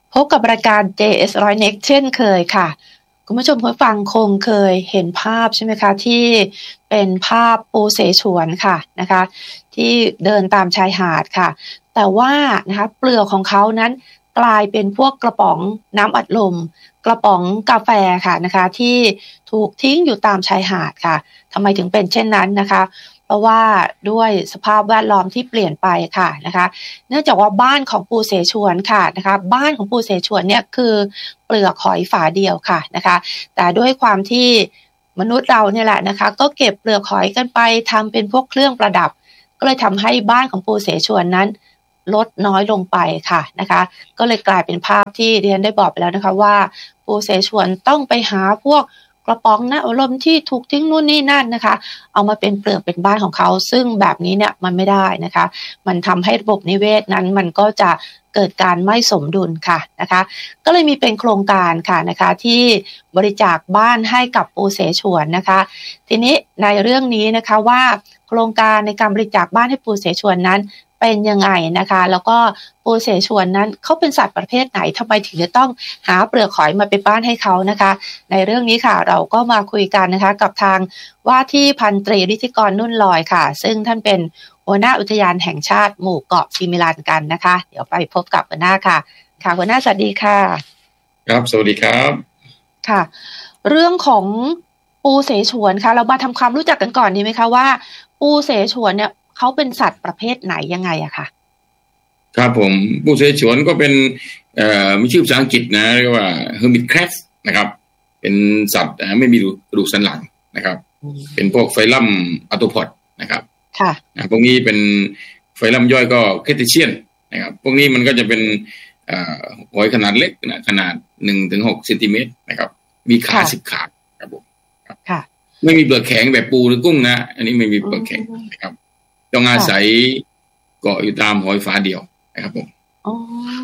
พบกับรายการ JS 100 Next เช่นเคยค่ะคุณผู้ชมผู้ฟังคงเคยเห็นภาพใช่ไหมคะที่เป็นภาพปูเสฉวนค่ะนะคะที่เดินตามชายหาดค่ะแต่ว่านะคะเปลือกของเขานั้นกลายเป็นพวกกระป๋องน้ำอัดลมกระป๋องกาแฟค่ะนะคะที่ถูกทิ้งอยู่ตามชายหาดค่ะทำไมถึงเป็นเช่นนั้นนะคะเพราะว่าด้วยสภาพแวดล้อมที่เปลี่ยนไปค่ะนะคะเนื่องจากว่าบ้านของปูเสฉวนค่ะนะคะบ้านของปูเสฉวนเนี่ยคือเปลือกหอยฝาเดียวค่ะนะคะแต่ด้วยความที่มนุษย์เราเนี่ยแหละนะคะก็เก็บเปลือกหอยกันไปทำเป็นพวกเครื่องประดับก็เลยทำให้บ้านของปูเสฉวนนั้นลดน้อยลงไปค่ะนะคะก็เลยกลายเป็นภาพที่เรียนได้บอกไปแล้วนะคะว่าปูเสฉวนต้องไปหาพวกกระป๋องน้ำอัดลมที่ถูกทิ้งนู่นนี่นั่นนะคะเอามาเป็นเปลือกเป็นบ้านของเขาซึ่งแบบนี้เนี่ยมันไม่ได้นะคะมันทำให้ระบบนิเวศนั้นมันก็จะเกิดการไม่สมดุลค่ะนะคะก็เลยมีเป็นโครงการค่ะนะคะที่บริจาคบ้านให้กับปูเสฉวนนะคะทีนี้ในเรื่องนี้นะคะว่าโครงการในการบริจาคบ้านให้ปูเสฉวนนั้นเป็นยังไงนะคะแล้วก็ปูเสฉวนนั้นเขาเป็นสัตว์ประเภทไหนทำไมถึงจะต้องหาเปลือกหอยมาเป็นบ้านให้เขานะคะในเรื่องนี้ค่ะเราก็มาคุยกันนะคะกับทางว่าที่พันตรีฤทธิกรนุ่นลอยค่ะซึ่งท่านเป็นหัวหน้าอุทยานแห่งชาติหมู่เกาะซิมิลันกันนะคะเดี๋ยวไปพบกับหัวหน้าค่ะค่ะหัวหน้าสวัสดีค่ะครับสวัสดีครับค่ะเรื่องของปูเสฉวนค่ะเรามาทำความรู้จักกันก่อนดีไหมคะว่าปูเสฉวนเนี่ยเขาเป็นสัตว์ประเภทไหนยังไงอะค่ะครับผมปูเสฉวนก็เป็นมีชื่อภาษาอังกฤษนะเรียกว่า hermit crab นะครับเป็นสัตว์ไม่มีกระดูกสันหลังนะครับเป็นพวกไฟลัมอาร์โทพอดนะครับค่ะพวกนี้เป็นไฟลัมย่อยก็เคเทเชียนนะครับพวกนี้มันก็จะเป็นหอยขนาดเล็กนะขนาด 1-6 เซนติเมตรนะครับมีขา10 ขาครับผมค่ะไม่มีเปลือกแข็งแบบปูหรือกุ้งนะอันนี้ไม่มีเปลือกแข็งนะครับต้องอาศัยเกาะอยู่ตามหอยฝาเดียวนะครับผมอ๋อ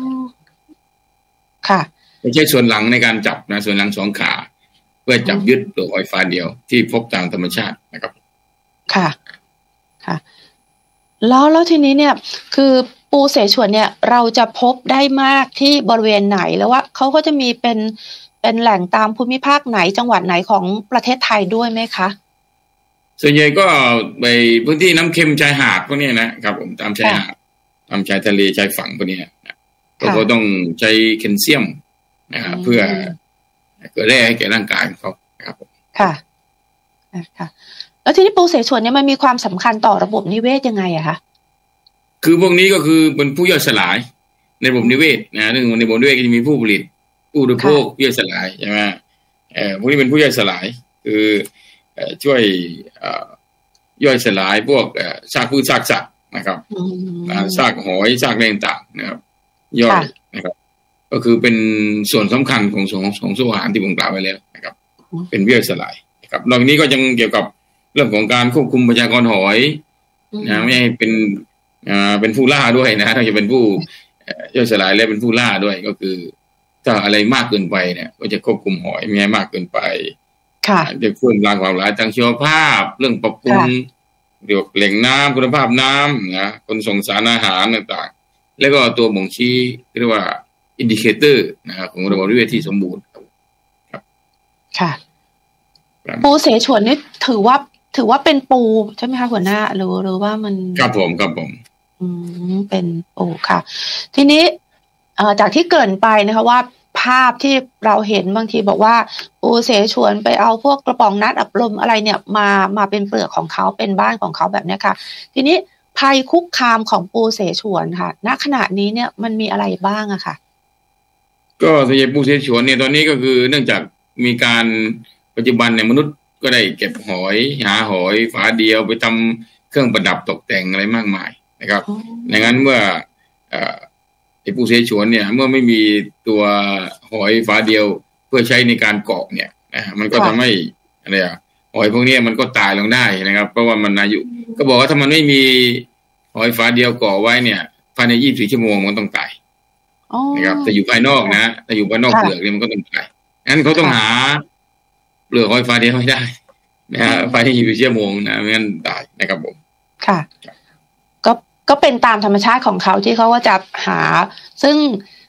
ค่ะไม่ใช่ส่วนหลังในการจับนะส่วนหลัง2 ขาเพื่อจับยึดตัวหอยฝาเดียวที่พบตามธรรมชาตินะครับค่ะค่ะแล้วทีนี้เนี่ยคือปูเสฉวนเนี่ยเราจะพบได้มากที่บริเวณไหนแล้วว่าเขาก็จะมีเป็นแหล่งตามภูมิภาคไหนจังหวัดไหนของประเทศไทยด้วยไหมคะส่วนใหญ่ก็ไปพื้นที่น้ำเค็มชายหาดพวกนี้นะครับผมตามชายหาดตามชายทะเลชายฝั่งพวกนี้ก็ต้องใช้แคลเซียมเพื่อเกิดแร่ให้แก่ร่างกายของเขาครับผมค่ะค่ะแล้วทีนี้ปูเสฉวนเนี่ยมันมีความสำคัญต่อระบบนิเวศยังไงอะคะคือพวกนี้ก็คือเป็นผู้ย่อยสลายในระบบนิเวศนะซึ่งในระบบนิเวศก็จะมีผู้ผลิตผู้บริโภคย่อยสลายใช่ไหมพวกนี้เป็นผู้ย่อยสลายคือช่วยย่อยสลายพวกซากพืชซากสัตว์นะครับซากหอยซากแรงต่างนะครับย่อยนะครับก็คือเป็นส่วนสำคัญของสารอาหารที่ผมกล่าวไว้แล้วนะครับเป็นย่อยสลายนะครับนอกจากนี้ก็ยังเกี่ยวกับเรื่องของการควบคุมประชากรหอยนะไม่ให้เป็นผู้ล่าด้วยนะถ้าจะเป็นผู้ย่อยสลายและเป็นผู้ล่าด้วยก็คือถ้าอะไรมากเกินไปเนี่ยก็จะควบคุมหอยไม่ให้มากเกินไปจะควบคุมความหลากหลายทางชีวภาพเรื่องปรับปรุงเกี่ยวกับแหล่งน้ำคุณภาพน้ำนะคนส่งสารอาหารต่างๆแล้วก็ตัวบ่งชี้เรียกว่าอินดิเคเตอร์นะครับของระบบนิเวศที่สมบูรณ์ครับค่ะปูเสฉวนนี่ถือว่าเป็นปูใช่ไหมคะหัวหน้าหรือว่ามันครับผมเป็นปูค่ะทีนี้จากที่เกริ่นไปนะคะว่าภาพที่เราเห็นบางทีบอกว่าปูเสฉวนไปเอาพวกกระป๋องน้ำอัดลมอะไรเนี่ยมาเป็นเปลือกของเขาเป็นบ้านของเขาแบบนี้ค่ะทีนี้ภัยคุกคามของปูเสฉวนค่ะณขณะนี้เนี่ยมันมีอะไรบ้างอะค่ะก็ส่วนใหญ่ปูเสฉวนเนี่ยตอนนี้ก็คือเนื่องจากมีการปัจจุบันเนี่ยมนุษย์ก็ได้เก็บหอยหาหอยฝาเดียวไปทำเครื่องประดับตกแต่งอะไรมากมายนะครับดังนั้นเมื่อปูเสฉวนเนี่ยเมื่อไม่มีตัวหอยฝาเดียวเพื่อใช้ในการเกาะเนี่ยมันก็ทำให้หอยพวกนี้มันก็ตายลงได้นะครับเพราะว่ามันอายุก็บอกว่าถ้ามันไม่มีหอยฝาเดียวเกาะไว้เนี่ยภายใน24 ชั่วโมงมันต้องตายนะครับแต่อยู่ภายนอกนะแต่อยู่ภายนอกเปลือกเนี่ยมันก็ต้องตายงั้นเขาต้องหาเปลือกหอยฝาเดียวให้ได้นะฮะภายใน24 ชั่วโมงนะไม่งั้นตายนะครับผมค่ะก็เป็นตามธรรมชาติของเขาที่เขาก็จะหาซึ่ง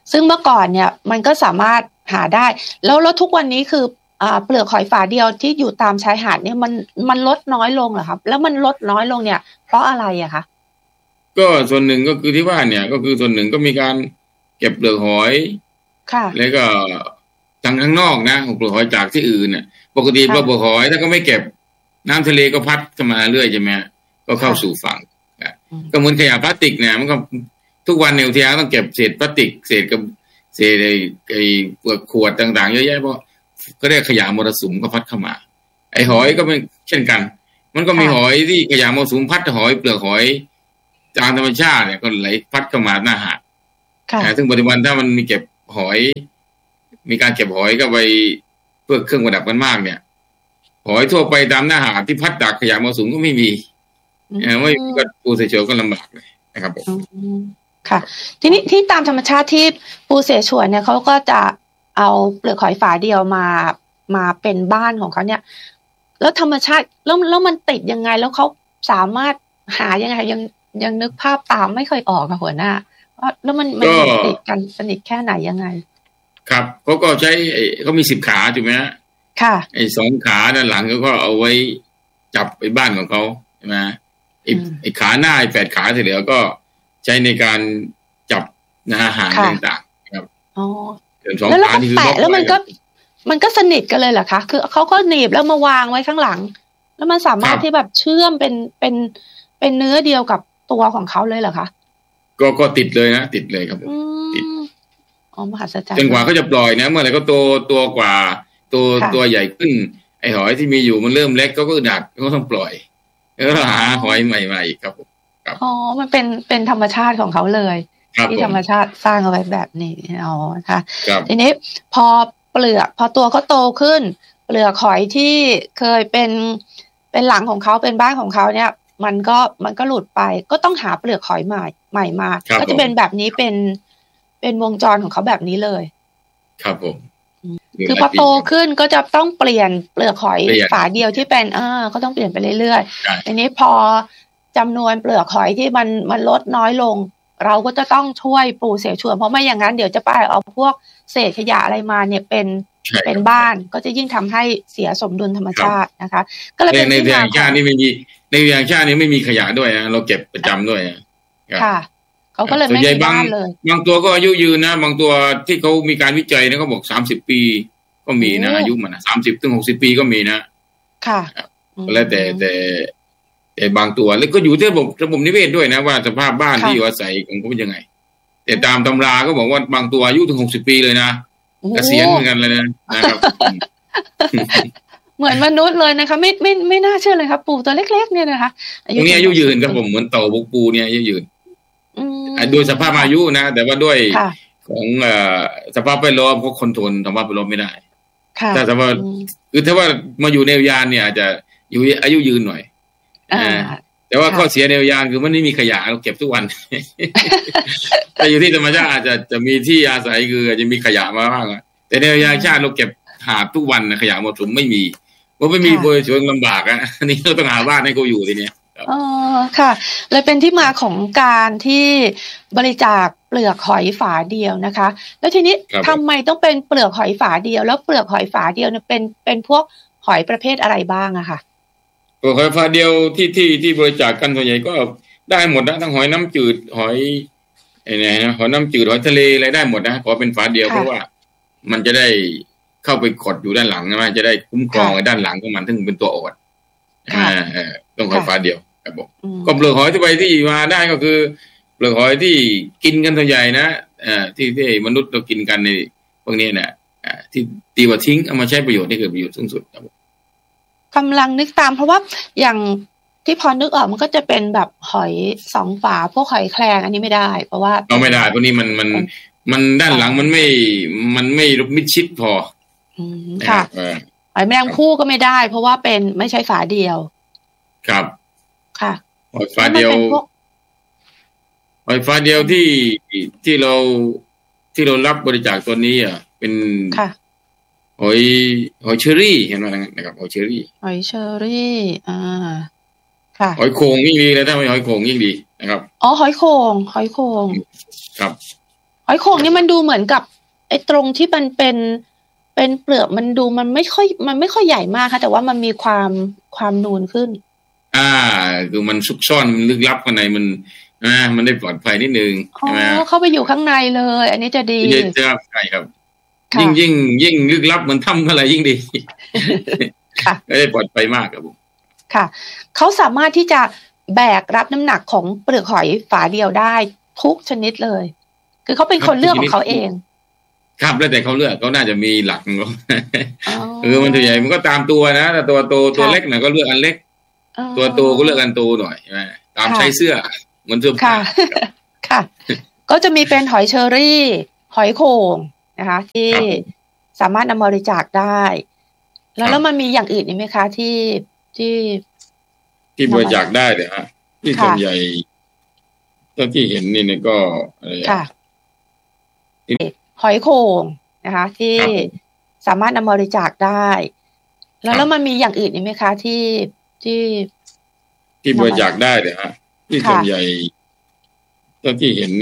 ซึ่งเมื่อก่อนเนี่ยมันก็สามารถหาได้แล้วทุกวันนี้คือเปลือกหอยฝาเดียวที่อยู่ตามชายหาดเนี่ยมันลดน้อยลงเหรอครับแล้วมันลดน้อยลงเนี่ยเพราะอะไรอะคะก็ส่วนหนึ่งก็คือที่ว่าเนี่ยก็คือส่วนหนึ่งก็มีการเก็บเปลือกหอยค่ะแล้วก็ทางข้างนอกนะของเปลือกหอยจากที่อื่นเนี่ยปกติเปลือกหอยถ้าก็ไม่เก็บน้ำทะเลก็พัดเข้ามาเรื่อยใช่ไหมก็เข้าสู่ฝั่งก็เหมือนขยะพลาสติกเนี่ยมันก็ทุกวันในอุทยานต้องเก็บเศษพลาสติกเศษกับเศษไอ้เปลือกขวดต่างๆเยอะแยะเพราะก็ได้ขยะมรสุมก็พัดเข้ามาไอ้หอยก็เป็นเช่นกันมันก็มีหอยที่ขยะมรสุมพัดหอยเปลือกหอยตามธรรมชาติเนี่ยก็ไหลพัดเข้ามาหน้าหาดซึ่งปัจจุบันถ้ามันมีเก็บหอยมีการเก็บหอยก็ไปเพื่อเครื่องประดับกันมากเนี่ยหอยทั่วไปตามหน้าหาดที่พัดจากขยะมรสุมก็ไม่มีไม่ก็ปูเสฉวนก็ลำบากเลยนะครับผมค่ะทีนี้ที่ตามธรรมชาติที่ปูเสฉวนเนี่ยเขาก็จะเอาเปลือกหอยฝาเดียวมาเป็นบ้านของเขาเนี่ยแล้วธรรมชาติแล้วมันติดยังไงแล้วเขาสามารถหายังไงยังนึกภาพตามไม่เคยออกค่ะหัวหน้าแล้วมันติดกันสนิทแค่ไหนยังไงครับเขาก็ใช้เขามี10 ขาถูกไหมฮะค่ะไอ้2 ขาด้านหลังเขาก็เอาไว้จับไปบ้านของเขาใช่ไหมไอ้ขาหน้า8 ขาที่เหลือก็ใช้ในการจับอาหารต่างๆครับอ๋อแล้วก็แปะแล้วมันก็สนิทกันเลยเหรอคะคือเขาก็หนีบแล้วมาวางไว้ข้างหลังแล้วมันสามารถที่แบบเชื่อมเป็นเนื้อเดียวกับตัวของเขาเลยเหรอคะก็ติดเลยนะติดเลยครับผมติดมหัศจรรย์จนกว่าเขาจะปล่อยนะเมื่อไหร่ก็ตัวกว่าตัวใหญ่ขึ้นไอ้หอยที่มีอยู่มันเริ่มเล็กก็ดัดก็ต้องปล่อยแล้วหาหอยใหม่ๆครับผมอ๋อมันเป็นธรรมชาติของเขาเลยที่ธรรมชาติสร้างเอาไว้แบบนี้อ๋อค่ะทีนี้พอตัวเขาโตขึ้นเปลือกหอยที่เคยเป็นหลังของเขาเป็นบ้านของเขาเนี่ยมันก็หลุดไปก็ต้องหาเปลือกหอยใหม่มาก็จะเป็นแบบนี้เป็นวงจรของเขาแบบนี้เลยครับผมคือพอโตขึ้นก็จะต้องเปลี่ยนเปลือกหอยฝาเดียวที่เป็นก็ต้องเปลี่ยนไปเรื่อยๆทีนี้พอจำนวนเปลือกหอยที่มันลดน้อยลงเราก็จะต้องช่วยปูเสฉวนเพราะไม่อย่างนั้นเดี๋ยวจะไปเอาพวกเศษขยะอะไรมาเนี่ยเป็นบ้านก็จะยิ่งทำให้เสียสมดุลธรรมชาตินะคะก็เลยเป็นในทางชาตินี่ไม่มีในทางชาตินี่ไม่มีขยะด้วยนะเราเก็บประจำด้วยค่ะเขาก็เลยไม่มีบ้านเลยบางตัวก็อายุยืนนะบางตัวที่เขามีการวิจัยนะเขาบอก30 ปีก็มีนะอายุมัน30 ถึง 60 ปีก็มีนะค่ะแล้วแต่บางตัวแล้วก็อยู่ที่ระบบนิเวศด้วยนะว่าสภาพบ้านที่อยู่อาศัยของเขาเป็นยังไงแต่ตามตำราก็บอกว่าบางตัวอายุถึง60 ปีเลยนะเกษียณเหมือนกันเลยนะครับเหมือนมนุษย์เลยนะคะไม่น่าเชื่อเลยครับปูตัวเล็กๆเนี่ยนะคะตรงนี้อายุยืนครับผมเหมือนเต่าบกปูเนี่ยอายุยืนโดยสภาพอายุนะแต่ว่าด้วยของสภาพแวดล้อมเขาคอนโทรลสภาพแวดล้อมไม่ได้ถ้าสมมติคือถ้าว่ามาอยู่ในอุทยานเนี่ยอาจจะอยู่อายุยืนหน่อยแต่ว่าข้อเสียในอุทยานคือมันไม่มีขยะเราเก็บทุกวันแต่อยู่ที่ธรรมชาติอาจจะมีที่อาศัยคืออาจจะมีขยะมาบ้างแต่ในอุทยานชาติเราเก็บหาทุกวันขยะหมดถุงไม่มีว่าไม่มีโดยส่วนลำบากอันนี้เราต้องหาบ้านให้เขาอยู่ทีนี้ค่ะเลยเป็นที่มาของการที่บริจาคเปลือกหอยฝาเดียวนะคะแล้วทีนี้ทำไมต้องเป็นเปลือกหอยฝาเดียวแล้วเปลือกหอยฝาเดียวเนี่ยเป็นพวกหอยประเภทอะไรบ้างอะค่ะเปลือกหอยฝาเดียวที่บริจาคกันส่วนใหญ่ก็ได้หมดนะทั้งหอยน้ำจืดหอยนะหอยน้ำจืดหอยทะเลอะไรได้หมดนะขอเป็นฝาเดียวเพราะว่ามันจะได้เข้าไปกดอยู่ด้านหลังนะจะได้คุ้มครองด้านหลังของมันซึ่งเป็นตัวอ่อนต้องหอยฝาเดียวครับผมก็เปลือกหอยที่ไปที่มาได้ก็คือเปลือกหอยที่กินกันส่วนใหญ่นะที่มนุษย์เรากินกันในพวกนี้เนี่ยที่ตีว่าทิ้งเอามาใช้ประโยชน์ให้เกิดประโยชน์สูงสุดครับกำลังนึกตามเพราะว่าอย่างที่พอนึกออกมันก็จะเป็นแบบหอย2 ฝาพวกหอยแครงอันนี้ไม่ได้เพราะว่าเอาไม่ได้พวกนี้มันด้านหลังมันไม่มิดชิดพอค่ะหอยแมลงภู่ก็ไม่ได้เพราะว่าเป็นไม่ใช่ฝาเดียวครับค่ะหอยฝาเดียวที่เรารับบริจาคตัวนี้เป็นหอยเชอรี่เห็นไหมนะครับหอยเชอรี่ค่ะหอยโข่งยิ่งดีเลยถ้าไม่หอยโข่งยิ่งดีนะครับอ๋อหอยโข่งครับหหอยโข่งนี่มันดูเหมือนกับไอ้ตรงที่มันเป็นเปลือกมันดูมันไม่ค่อยใหญ่มากค่ะแต่ว่ามันมีความนูนขึ้นคือมันซุกซ่อนมันลึกลับข้างในมันได้ปลอดภัยนิดนึงใช่ไหมเข้าไปอยู่ข้างในเลยอันนี้จะดีใช่ครับยิ่งลึกลับมันทำอะไรยิ่งดีค่ะได้ปลอดภัยมากครับผมค่ะเขาสามารถที่จะแบกรับน้ำหนักของเปลือกหอยฝาเดียวได้ทุกชนิดเลยคือเขาเป็นคนเลือกของเขาเองครับแล้วแต่เขาเลือกเขาน่าจะมีหลักของเขามันตัวใหญ่มันก็ตามตัวนะแต่ตัวโตตัวเล็กหน่อยก็เลือกอันเล็กตัวโตก็เลือกอันโตหน่อยใช่ไหมตามใช้เสื้อเหมือนเสื้อผ้าค่ะก็จะมีเป็นหอยเชอรี่หอยโข่งนะคะที่สามารถนำบริจาคได้แล้วมันมีอย่างอื่นอีกไหมคะที่บริจาคได้เลยฮะที่ส่วนใหญ่ที่เห็นนี่ก็อะไรหอยโข่งนะคะที่สามารถนำบริจาคได้แล้วมันมีอย่างอื่นอีกไหมคะที่บริจาคได้เลยฮะที่ส่วนใหญ่ที่เห็น